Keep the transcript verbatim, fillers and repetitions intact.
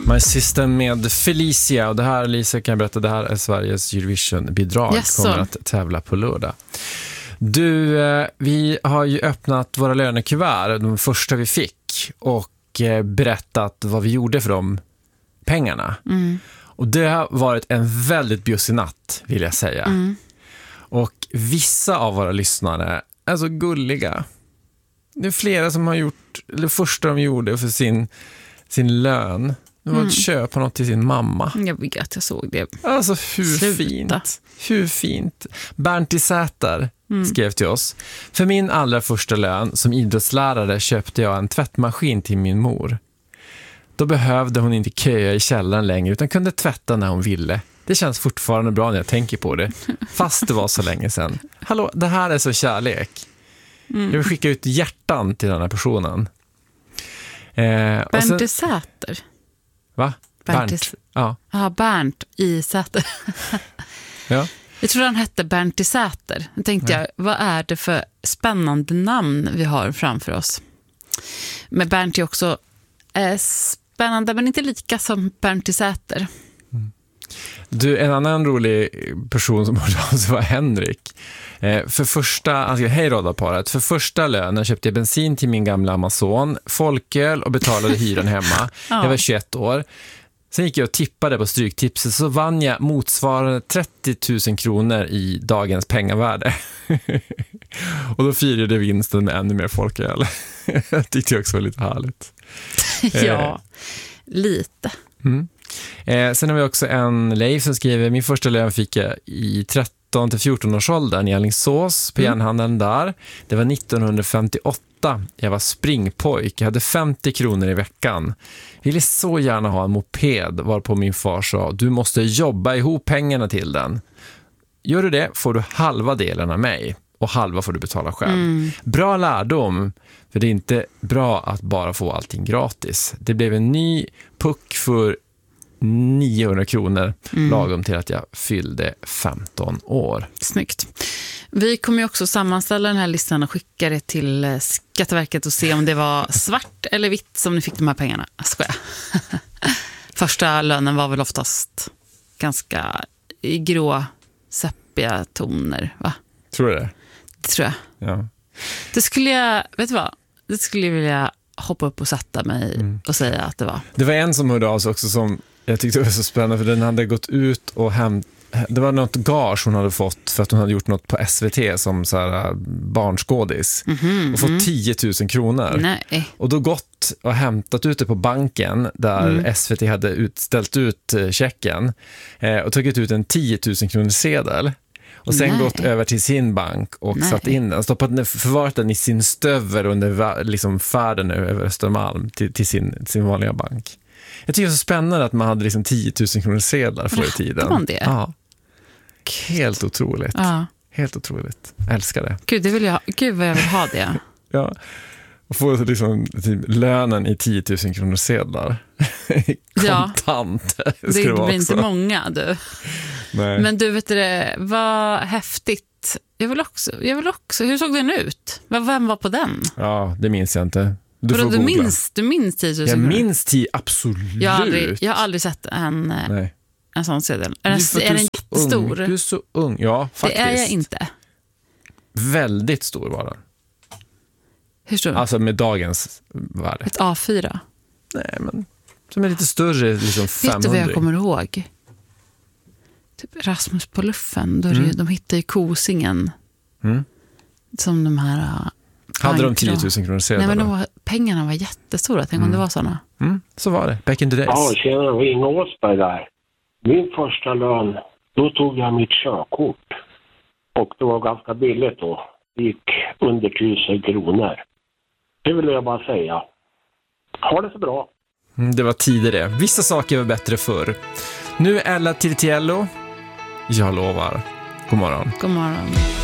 My System med Felicia. Och det här, Lisa, kan jag berätta, det här är Sveriges Eurovision-bidrag. Yes, kommer att tävla på lördag. Du, vi har ju öppnat våra lönekuvert, de första vi fick, och berättat vad vi gjorde för de pengarna. Mm. Och det har varit en väldigt bjussig natt, vill jag säga. Mm. Och vissa av våra lyssnare är så gulliga. Det är flera som har gjort, det första de gjorde för sin, sin lön, det var mm. att köpa något till sin mamma. Jag vet, jag såg det. Alltså hur Sluta. fint. Hur fint. Bernt i Säter mm. skrev till oss: för min allra första lön som idrottslärare köpte jag en tvättmaskin till min mor. Då behövde hon inte köa i källaren längre utan kunde tvätta när hon ville. Det känns fortfarande bra när jag tänker på det. Fast det var så länge sedan. Hallå, det här är så kärlek. Mm. Jag vill skicka ut hjärtan till den här personen. Eh, Bernt i Säter. Va? Bernt. Bernt. Ja. Ja, Bernt i Säter. Ja. Jag tror han hette Bernt i Säter. Jag tänkte ja. jag, vad är det för spännande namn vi har framför oss? Men Bernt är också eh, spännande, men inte lika som Bernt i Säter. Mm. Du, en annan rolig person som hörde av sig var Henrik. Eh, för första, alltså, hej radarparet, för första lönen köpte jag bensin till min gamla Amazon, folköl och betalade hyran hemma. ja. Jag var tjugoett år. Sen gick jag och tippade på Stryktipset, så vann jag motsvarande trettio tusen kronor i dagens pengavärde. Och då firade vinsten med ännu mer folköl. Det tyckte jag också var lite härligt. ja, eh. lite. Mm. Eh, sen har vi också en Leif som skriver: min första lön fick jag i tretton till fjorton års åldern i Alingsås på järnhandeln mm. där. Det var nittonhundrafemtioåtta. Jag var springpojk. Jag hade femtio kronor i veckan. Ville så gärna ha en moped, varpå min far sa: du måste jobba ihop pengarna till den. Gör du det får du halva delen av mig och halva får du betala själv. Mm. Bra lärdom, för det är inte bra att bara få allting gratis. Det blev en ny puck för niohundra kronor mm. lagom till att jag fyllde femton år. Snyggt. Vi kommer ju också sammanställa den här listan och skicka det till Skatteverket och se om det var svart eller vitt som ni fick de här pengarna. Skoja. Första lönen var väl oftast ganska i grå sepia toner, va? Tror du det? Det tror jag. Ja. Det skulle jag, vet du vad? Det skulle jag vilja hoppa upp och sätta mig mm. och säga att det var. Det var en som hörde av sig också som jag tyckte var så spännande, för den hade gått ut och hem. Det var något gage hon hade fått för att hon hade gjort något på S V T som så här barnskådis mm-hmm, och fått mm. tio tusen kronor. Nej. Och då gått och hämtat ut det på banken där mm. S V T hade ut, ställt ut checken eh, och tagit ut en tio tusen kronor sedel. Och sen Nej. gått över till sin bank och Nej. satt in den. Stoppat den, förvarat den i sin stöver under liksom färden över Östermalm till, till sin, sin vanliga bank. Jag tycker det är så spännande att man hade liksom tio tusen kronor sedlar förr i tiden. Hade man det? Ja. Helt otroligt. Ja. Helt otroligt. Jag älskar det. Gud, det vill jag, Gud vad jag vill ha det. Ja. Och få liksom, typ, lönen i tio tusen kronor sedlar. Kontant. Ja. Det, det blir inte många, du. Nej. Men du, vet det, vad häftigt. Jag vill också, jag vill också. Hur såg den ut? Vem var på den? Ja, det minns jag inte. Du, får du, minns, du minns tio tusen Jag minns tio, absolut. Jag har aldrig, jag har aldrig sett en, en sån sedel. Är den, är den jättestor? Du är så ung, ja faktiskt. Det är jag inte. Väldigt stor var den. Hur stor? Alltså med dagens värde. Ett A fyra? Nej, men som är lite större, liksom femhundra. Vet du vad jag kommer ihåg? Typ Rasmus på luffen. Då mm. det, de hittade ju Kosingen. Mm. Som de här... Hade de tio tusen kronor sedlar? Nej, men de var, pengarna var jättestora. Tänk mm. om det var sådana. Mm. Så var det. Back in the days. Ja, tjena, Inge Åsberg där. Min första lön, då tog jag mitt körkort. Och det var ganska billigt då. Det gick under tusen kronor. Det vill jag bara säga. Ha det så bra. Mm, det var tidigare. Vissa saker var bättre förr. Nu är Ella Tirtiello. Jag lovar. God morgon. God morgon.